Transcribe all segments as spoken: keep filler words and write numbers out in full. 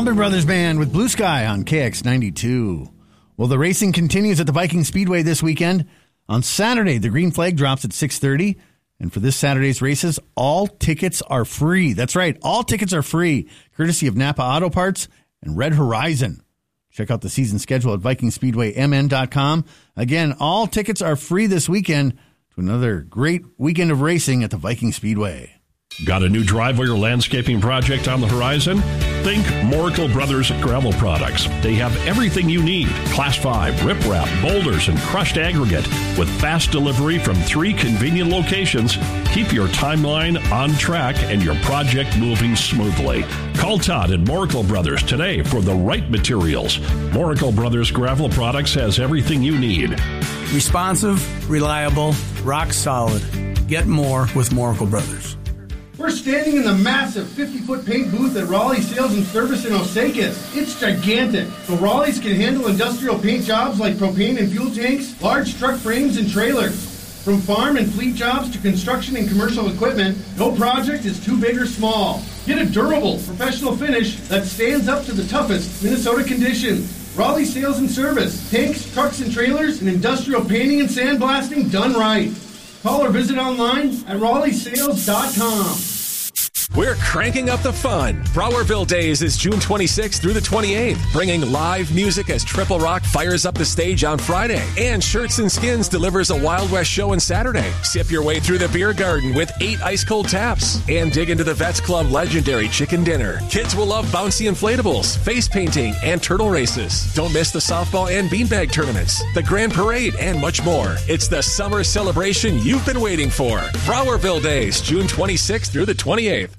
Gallagher Brothers Band with Blue Sky on K X ninety-two. Well, the racing continues at the Viking Speedway this weekend. On Saturday, the green flag drops at six thirty. And for this Saturday's races, all tickets are free. That's right, all tickets are free, courtesy of Napa Auto Parts and Red Horizon. Check out the season schedule at Viking Speedway M N dot com. Again, all tickets are free this weekend to another great weekend of racing at the Viking Speedway. Got a new driveway or landscaping project on the horizon? Think Moracle Brothers Gravel Products. They have everything you need. Class five, riprap, boulders, and crushed aggregate with fast delivery from three convenient locations. Keep your timeline on track and your project moving smoothly. Call Todd at Moracle Brothers today for the right materials. Moracle Brothers Gravel Products has everything you need. Responsive, reliable, rock solid. Get more with Moracle Brothers. We're standing in the massive fifty-foot paint booth at Raleigh Sales and Service in Osakis. It's gigantic, so Raleigh's can handle industrial paint jobs like propane and fuel tanks, large truck frames, and trailers. From farm and fleet jobs to construction and commercial equipment, no project is too big or small. Get a durable, professional finish that stands up to the toughest Minnesota conditions. Raleigh Sales and Service, tanks, trucks, and trailers, and industrial painting and sandblasting done right. Call or visit online at Raleigh Sales dot com. We're cranking up the fun. Browerville Days is June twenty-sixth through the twenty-eighth, bringing live music as Triple Rock fires up the stage on Friday. And Shirts and Skins delivers a Wild West show on Saturday. Sip your way through the beer garden with eight ice-cold taps. And dig into the Vets Club legendary chicken dinner. Kids will love bouncy inflatables, face painting, and turtle races. Don't miss the softball and beanbag tournaments, the grand parade, and much more. It's the summer celebration you've been waiting for. Browerville Days, June twenty-sixth through the twenty-eighth.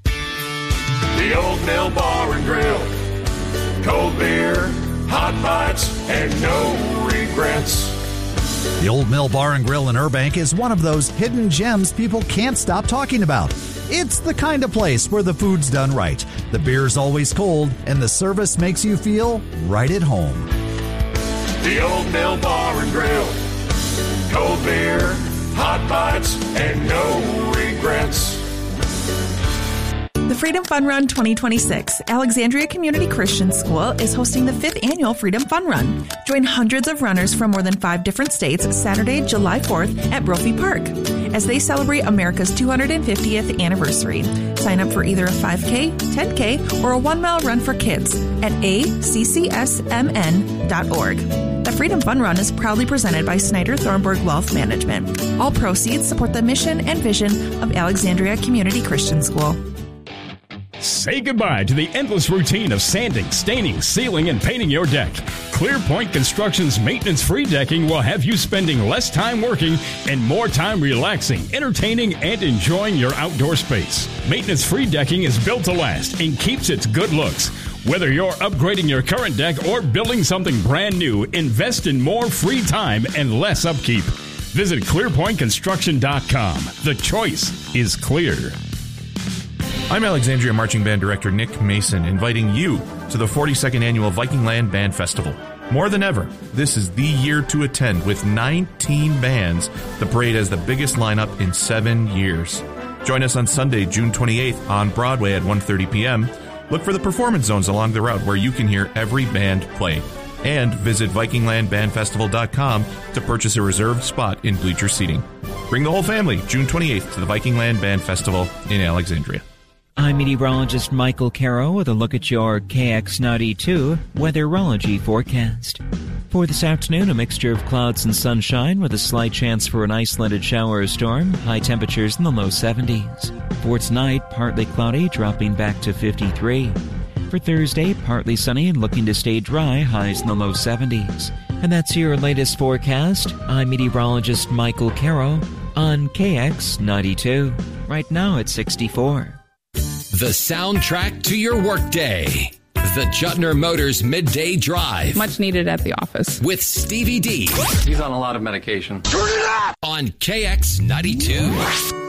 The Old Mill Bar and Grill. Cold beer, hot bites, and no regrets. The Old Mill Bar and Grill in Urbank is one of those hidden gems people can't stop talking about. It's the kind of place where the food's done right, the beer's always cold, and the service makes you feel right at home. The Old Mill Bar and Grill. Cold beer, hot bites, and no regrets. The Freedom Fun Run twenty twenty-six, Alexandria Community Christian School is hosting the fifth annual Freedom Fun Run. Join hundreds of runners from more than five different states Saturday, July fourth at Brophy Park as they celebrate America's two hundred fiftieth anniversary. Sign up for either a five K, ten K, or a one-mile run for kids at a c c s m n dot org. The Freedom Fun Run is proudly presented by Snyder Thornburg Wealth Management. All proceeds support the mission and vision of Alexandria Community Christian School. Say goodbye to the endless routine of sanding, staining, sealing, and painting your deck. ClearPoint Construction's maintenance-free decking will have you spending less time working and more time relaxing, entertaining, and enjoying your outdoor space. Maintenance-free decking is built to last and keeps its good looks. Whether you're upgrading your current deck or building something brand new, invest in more free time and less upkeep. Visit clear point construction dot com. The choice is clear. I'm Alexandria Marching Band Director Nick Mason, inviting you to the forty-second Annual Viking Land Band Festival. More than ever, this is the year to attend with nineteen bands. The parade has the biggest lineup in seven years. Join us on Sunday, June twenty-eighth on Broadway at one thirty p.m. Look for the performance zones along the route where you can hear every band play. And visit viking land band festival dot com to purchase a reserved spot in bleacher seating. Bring the whole family June twenty-eighth to the Viking Land Band Festival in Alexandria. I'm meteorologist Michael Caro with a look at your K X ninety-two weatherology forecast. For this afternoon, a mixture of clouds and sunshine with a slight chance for an isolated shower or storm, high temperatures in the low seventies. For tonight, partly cloudy, dropping back to fifty-three. For Thursday, partly sunny and looking to stay dry, highs in the low seventies. And that's your latest forecast. I'm meteorologist Michael Caro on K X ninety-two. Right now it's sixty-four. The soundtrack to your workday. The Juttner Motors Midday Drive. Much needed at the office. With Stevie D. He's on a lot of medication. Turn it up! On K X ninety-two.